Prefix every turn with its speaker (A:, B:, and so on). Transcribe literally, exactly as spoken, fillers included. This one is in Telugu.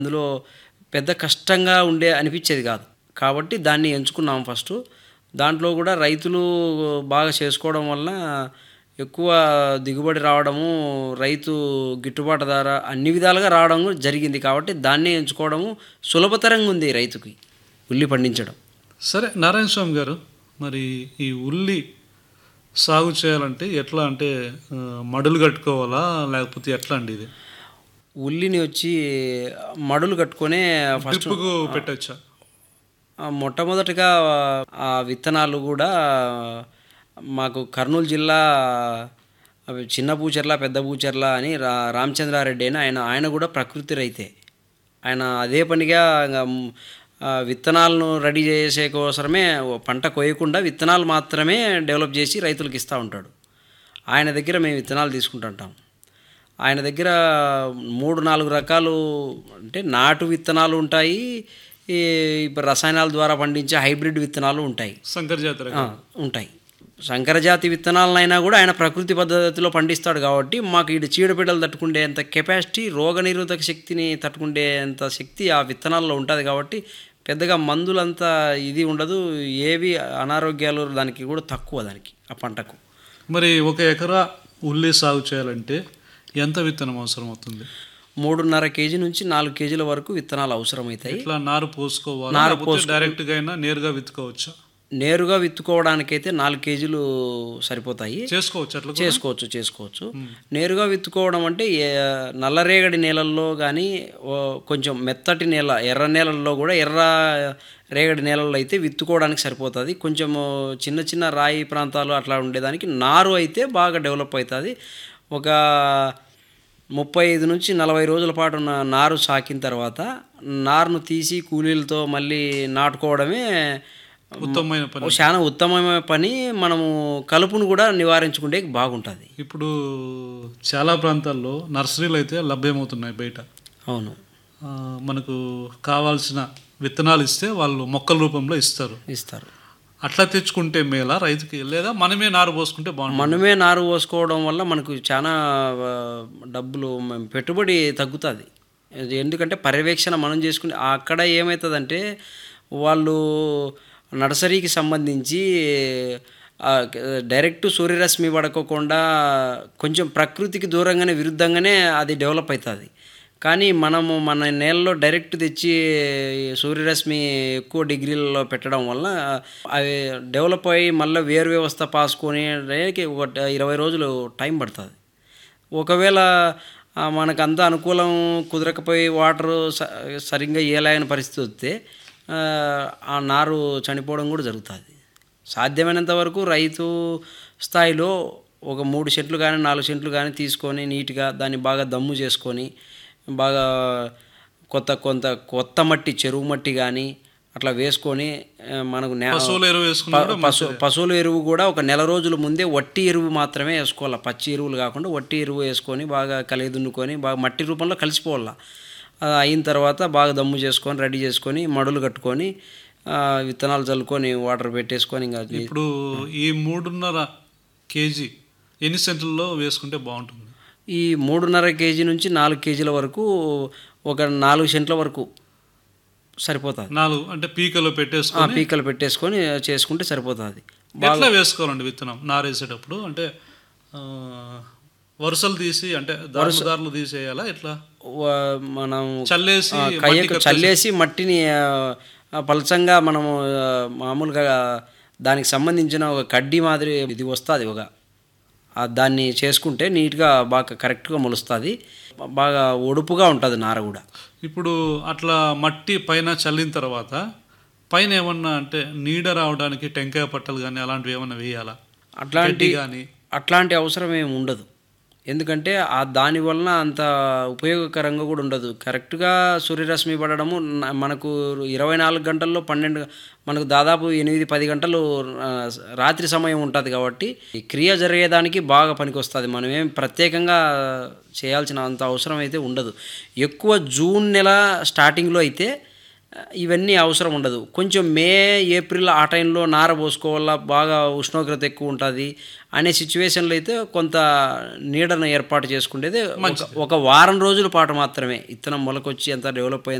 A: అందులో పెద్ద కష్టంగా ఉండే అనిపించేది కాదు. కాబట్టి దాన్ని ఎంచుకున్నాం ఫస్టు. దాంట్లో కూడా రైతులు బాగా చేసుకోవడం వలన ఎక్కువ దిగుబడి రావడము, రైతు గిట్టుబాటు ధర అన్ని విధాలుగా రావడం జరిగింది. కాబట్టి దాన్నే ఎంచుకోవడము సులభతరంగా ఉంది రైతుకి ఉల్లి పండించడం.
B: సరే నారాయణ స్వామి గారు, మరి ఈ ఉల్లి సాగు చేయాలంటే ఎట్లా అంటే ఆ, మడులు కట్టుకోవాలా లేకపోతే ఎట్లా అండి ఇది?
A: ఉల్లిని వచ్చి మడులు కట్టుకొనే ఫస్ట్
B: డ్రిప్పుకు పెట్టచ్చా?
A: ఆ, మొట్టమొదటిగా ఆ విత్తనాలు కూడా మాకు కర్నూలు జిల్లా అవి చిన్న పూచర్ల పెద్ద పూచర్ల అని రా రామచంద్రారెడ్డి అని ఆయన ఆయన కూడా ప్రకృతి రైతే. ఆయన అదే పనిగా ఇంకా మ్, ఆ, విత్తనాలను రెడీ చేసే కోసమే ఓ పంట కోయకుండా విత్తనాలు మాత్రమే డెవలప్ చేసి రైతులకు ఇస్తూ ఉంటాడు. ఆయన దగ్గర మేము విత్తనాలు తీసుకుంటుంటాం. ఆయన దగ్గర మూడు నాలుగు రకాలు అంటే నాటు విత్తనాలు ఉంటాయి, ఈ ఇప్పుడు రసాయనాల ద్వారా పండించే హైబ్రిడ్ విత్తనాలు ఉంటాయి.
B: శంకర్ జాతర
A: ఆ, ఉంటాయి. సంకరజాతి విత్తనాలనైనా కూడా ఆయన ప్రకృతి పద్ధతిలో పండిస్తాడు కాబట్టి మాకు ఇటు చీడపీడలు తట్టుకునేంత కెపాసిటీ, రోగనిరోధక శక్తిని తట్టుకునేంత శక్తి ఆ విత్తనాల్లో ఉంటుంది. కాబట్టి పెద్దగా మందులంతా ఇది ఉండదు, ఏవి అనారోగ్యాలు దానికి కూడా తక్కువ దానికి ఆ పంటకు.
B: మరి ఒక ఎకరా ఉల్లి సాగు చేయాలంటే ఎంత విత్తనం అవసరం అవుతుంది?
A: మూడున్నర కేజీ నుంచి నాలుగు కేజీల వరకు విత్తనాలు అవసరమవుతాయి.
B: ఇట్లా నారు పోసుకోవాలా
A: నారు
B: లేకపోతే
A: పోసుకో-
B: డైరెక్ట్గా అయినా నేరుగా విత్తుకోవచ్చా?
A: నేరుగా విత్తుకోవడానికైతే నాలుగు కేజీలు సరిపోతాయి.
B: చేసుకోవచ్చు అట్లా కూడా?
A: చేసుకోవచ్చు చేసుకోవచ్చు నేరుగా విత్తుకోవడం అంటే ఏ- నల్లరేగడి నేలల్లో కానీ కొంచెం మెత్తటి నేల ఎర్ర నేలల్లో కూడా ఎర్ర రేగడి నేలల్లో అయితే విత్తుకోవడానికి సరిపోతుంది. కొంచెం చిన్న చిన్న రాయి ప్రాంతాలు అట్లా ఉండేదానికి నారు అయితే బాగా డెవలప్ అవుతుంది. ఒక ముప్పై ఐదు నుంచి నలభై రోజుల పాటు ఉన్న నారు సాకిన తర్వాత నారును తీసి కూలీలతో మళ్ళీ నాటుకోవడమే
B: ఉత్తమమైన పని.
A: చాలా ఉత్తమమైన పని. మనము కలుపును కూడా నివారించుకుంటే బాగుంటుంది.
B: ఇప్పుడు చాలా ప్రాంతాల్లో నర్సరీలు అయితే లభ్యమవుతున్నాయి బయట.
A: అవును,
B: ఆ, మనకు కావాల్సిన విత్తనాలు ఇస్తే వాళ్ళు మొక్కల రూపంలో ఇస్తారు.
A: ఇస్తారు.
B: అట్లా తెచ్చుకుంటే మేలా రైతుకి, లేదా మనమే నారు పోసుకుంటే బాగుంటుంది?
A: మనమే నారు పోసుకోవడం వల్ల మనకు చాలా ఆ, డబ్బులు మ- పెట్టుబడి తగ్గుతుంది. ఇది ఎందుకంటే పర్యవేక్షణ మనం చేసుకుని అక్కడ ఏమవుతుందంటే వాళ్ళు నర్సరీకి సంబంధించి ఆ, డైరెక్ట్ సూర్యరశ్మి పడకోకుండా కొంచెం ప్రకృతికి దూరంగానే విరుద్ధంగానే అది డెవలప్ అవుతుంది. కానీ మనము మన నేలలో డైరెక్ట్ తెచ్చి సూర్యరశ్మి ఎక్కువ డిగ్రీలలో పెట్టడం వల్ల అవి డెవలప్ అయ్యి మళ్ళీ వేరు వ్యవస్థ పాసుకొని రేకి ఒక ఇరవై రోజులు టైం పడుతుంది. ఒకవేళ ఆ, మనకు అంత అనుకూలం కుదరకపోయి వాటర్ సరిగ్గా ఇయ్యలేని పరిస్థితి వస్తే ఆ, ఆ నారు చనిపోవడం కూడా జరుగుతుంది. సాధ్యమైనంత వరకు రైతు స్థాయిలో ఒక మూడు సెంట్లు కానీ నాలుగు సెంట్లు కానీ తీసుకొని నీట్గా దాన్ని బాగా దమ్ము చేసుకొని బాగా కొత్త కొంత కొత్త మట్టి, చెరువు మట్టి కానీ అట్లా వేసుకొని ఆ, మనకు నే-
B: పశువుల ఎరువు వేసుకున్నా
A: ప-
B: కూడా
A: పశు పశువుల ఎరువు కూడా ఒక నెల రోజుల ముందే వట్టి ఎరువు మాత్రమే వేసుకోవాలి. పచ్చి ఎరువులు కాకుండా వట్టి ఎరువు వేసుకొని బాగా కలిగి దున్నుకొని బాగా మట్టి రూపంలో కలిసిపోవాలి. అది అయిన తర్వాత బాగా దమ్ము చేసుకొని రెడీ చేసుకొని మడులు కట్టుకొని ఆ, విత్తనాలు చల్లుకొని వాటర్ పెట్టేసుకొని ఇంకా అది-
B: ఇప్పుడు ఈ మూడున్నర కేజీ ఎన్ని సెంట్లలో వేసుకుంటే బాగుంటుంది?
A: ఈ మూడున్నర కేజీ నుంచి నాలుగు కేజీల వరకు ఒక నాలుగు సెంట్ల వరకు సరిపోతుంది.
B: నాలుగు అంటే పీకలో
A: ఆ,
B: పెట్టేసుకొని
A: పీకలు పెట్టేసుకొని చేసుకుంటే సరిపోతుంది.
B: ఎట్లా వేసుకోవాలండి విత్తనం నారేసేటప్పుడు? అంటే ఆ, వరుసలు తీసి అంటే దారులు దారులు తీసేయాలా ఎట్లా?
A: వ- మనం
B: చల్లేసి
A: ఆ,
B: మట్టి
A: కయ్యకు
B: కప్పేసి-
A: చల్లేసి మట్టిని ఆ, ఆ, పలచంగా మనము ఆ, మామూలుగా దానికి సంబంధించిన ఒక కడ్డీ మాదిరి ఇది వస్తుంది ఒక ఆ, దాన్ని చేసుకుంటే నీట్గా బాగా కరెక్ట్గా మొలుస్తుంది. బాగా ఒడుపుగా ఉంటుంది నార కూడా.
B: ఇప్పుడు అట్లా మట్టి పైన చల్లిన తర్వాత పైన ఏమన్నా అంటే నీడ రావడానికి టెంకాయ పట్టలు కానీ అలాంటివి ఏమన్నా వేయాలా?
A: అట్లాంటి
B: కానీ
A: అట్లాంటి అవసరం ఏమి ఉండదు. ఎందుకంటే ఆ దాని వలన అంత ఉపయోగకరంగా కూడా ఉండదు. కరెక్ట్గా సూర్యరశ్మి పడడము న- మనకు ఇరవై నాలుగు గంటల్లో పన్నెండు మనకు దాదాపు ఎనిమిది పది గంటలు ఆ, రాత్రి సమయం ఉంటుంది. కాబట్టి ఈ క్రియ జరిగేదానికి బాగా పనికొస్తుంది. మనం ఏం ప్రత్యేకంగా చేయాల్సిన అంత అవసరం అయితే ఉండదు. ఎక్కువ జూన్ నెల స్టార్టింగ్లో అయితే ఇవన్నీ అవసరం ఉండదు. కొంచెం మే, ఏప్రిల్ ఆ టైంలో నార పోసుకోవాలా, బాగా ఉష్ణోగ్రత ఎక్కువ ఉంటుంది అనే సిచ్యువేషన్లో అయితే కొంత నీడను ఏర్పాటు చేసుకునేది ఒక
B: మంచిది.
A: ఒక వారం రోజుల పాటు మాత్రమే. ఇత్తనం మొలకొచ్చి అంతా డెవలప్ అయిన